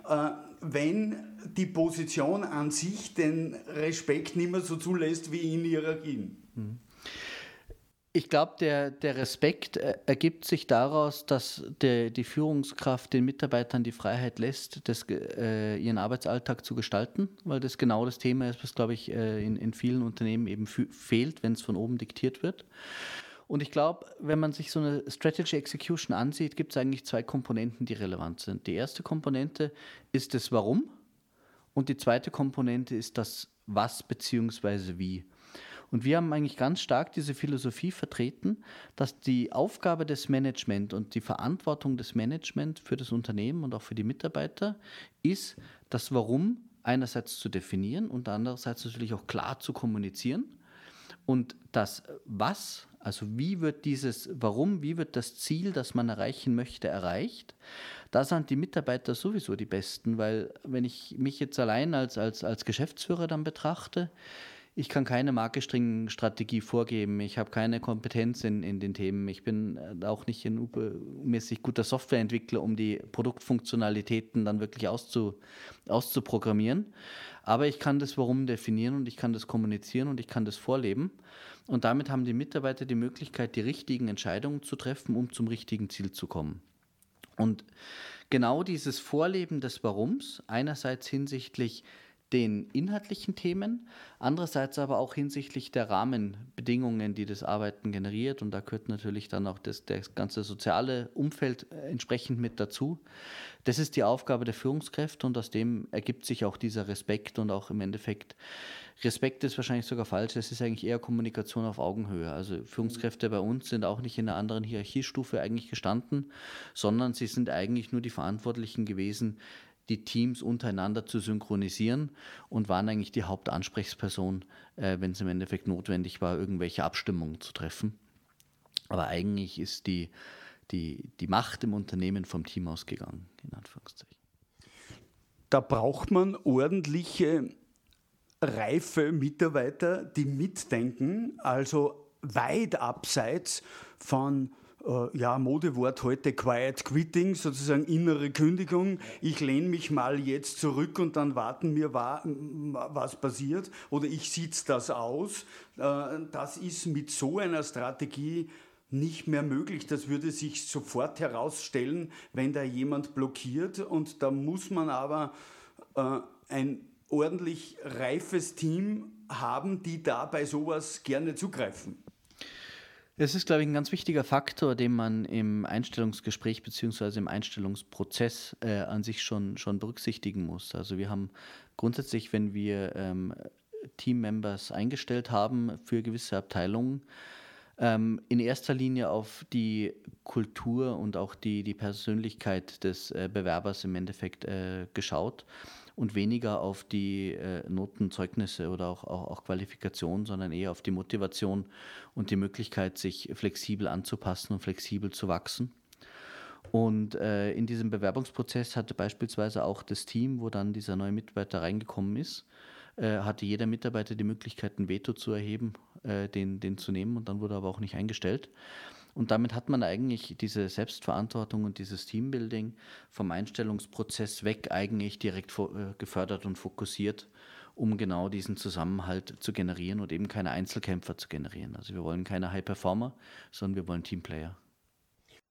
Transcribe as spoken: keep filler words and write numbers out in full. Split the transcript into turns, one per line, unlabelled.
äh, wenn die Position an sich den Respekt nicht mehr so zulässt wie in Hierarchien?
Ich glaube, der, der Respekt ergibt sich daraus, dass der, die Führungskraft den Mitarbeitern die Freiheit lässt, das, äh, ihren Arbeitsalltag zu gestalten, weil das genau das Thema ist, was, glaube ich, äh, in, in vielen Unternehmen eben f- fehlt, wenn es von oben diktiert wird. Und ich glaube, wenn man sich so eine Strategy Execution ansieht, gibt es eigentlich zwei Komponenten, die relevant sind. Die erste Komponente ist das Warum und die zweite Komponente ist das Was bzw. Wie. Und wir haben eigentlich ganz stark diese Philosophie vertreten, dass die Aufgabe des Management und die Verantwortung des Management für das Unternehmen und auch für die Mitarbeiter ist, das Warum einerseits zu definieren und andererseits natürlich auch klar zu kommunizieren. Und das Was, also wie wird dieses Warum, wie wird das Ziel, das man erreichen möchte, erreicht, da sind die Mitarbeiter sowieso die Besten, weil wenn ich mich jetzt allein als, als, als Geschäftsführer dann betrachte, ich kann keine Marketingstrategie vorgeben, ich habe keine Kompetenz in, in den Themen, ich bin auch nicht ein mäßig guter Softwareentwickler, um die Produktfunktionalitäten dann wirklich auszu, auszuprogrammieren. Aber ich kann das Warum definieren und ich kann das kommunizieren und ich kann das vorleben. Und damit haben die Mitarbeiter die Möglichkeit, die richtigen Entscheidungen zu treffen, um zum richtigen Ziel zu kommen. Und genau dieses Vorleben des Warums, einerseits hinsichtlich den inhaltlichen Themen, andererseits aber auch hinsichtlich der Rahmenbedingungen, die das Arbeiten generiert. Und da gehört natürlich dann auch das, das ganze soziale Umfeld entsprechend mit dazu. Das ist die Aufgabe der Führungskräfte und aus dem ergibt sich auch dieser Respekt und auch im Endeffekt, Respekt ist wahrscheinlich sogar falsch, es ist eigentlich eher Kommunikation auf Augenhöhe. Also Führungskräfte bei uns sind auch nicht in einer anderen Hierarchiestufe eigentlich gestanden, sondern sie sind eigentlich nur die Verantwortlichen gewesen, die Teams untereinander zu synchronisieren und waren eigentlich die Hauptansprechperson, äh, wenn es im Endeffekt notwendig war, irgendwelche Abstimmungen zu treffen. Aber eigentlich ist die, die, die Macht im Unternehmen vom Team ausgegangen, in Anführungszeichen.
Da braucht man ordentliche, reife Mitarbeiter, die mitdenken, also weit abseits von ja, Modewort heute Quiet Quitting, sozusagen innere Kündigung. Ich lehne mich mal jetzt zurück und dann warten wir, was passiert. Oder ich sitze das aus. Das ist mit so einer Strategie nicht mehr möglich. Das würde sich sofort herausstellen, wenn da jemand blockiert. Und da muss man aber ein ordentlich reifes Team haben, die da bei sowas gerne zugreifen.
Es ist, glaube ich, ein ganz wichtiger Faktor, den man im Einstellungsgespräch bzw. im Einstellungsprozess äh, an sich schon, schon berücksichtigen muss. Also wir haben grundsätzlich, wenn wir ähm, Teammembers eingestellt haben für gewisse Abteilungen, ähm, in erster Linie auf die Kultur und auch die, die Persönlichkeit des äh, Bewerbers im Endeffekt äh, geschaut und weniger auf die äh, Noten, Zeugnisse oder auch, auch, auch Qualifikationen, sondern eher auf die Motivation und die Möglichkeit, sich flexibel anzupassen und flexibel zu wachsen. Und äh, in diesem Bewerbungsprozess hatte beispielsweise auch das Team, wo dann dieser neue Mitarbeiter reingekommen ist, äh, hatte jeder Mitarbeiter die Möglichkeit, ein Veto zu erheben, äh, den, den zu nehmen, und dann wurde aber auch nicht eingestellt. Und damit hat man eigentlich diese Selbstverantwortung und dieses Teambuilding vom Einstellungsprozess weg eigentlich direkt gefördert und fokussiert, um genau diesen Zusammenhalt zu generieren und eben keine Einzelkämpfer zu generieren. Also wir wollen keine High-Performer, sondern wir wollen Teamplayer.